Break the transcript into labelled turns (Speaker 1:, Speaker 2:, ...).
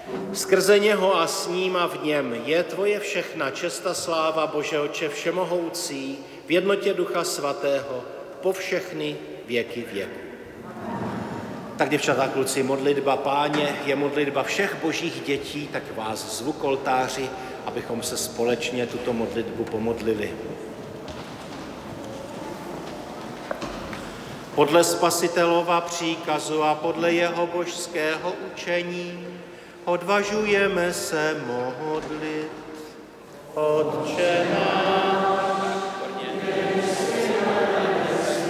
Speaker 1: Skrze něho a s ním a v něm je tvoje všechna čest a sláva, Bože Otče všemohoucí, v jednotě Ducha Svatého, po všechny věky věku. Tak děvčata, kluci, modlitba Páně je modlitba všech božích dětí, tak vás zvu k oltáři, abychom se společně tuto modlitbu pomodlili. Podle Spasitelova příkazu a podle jeho božského učení odvažujeme se modlit. Otče náš,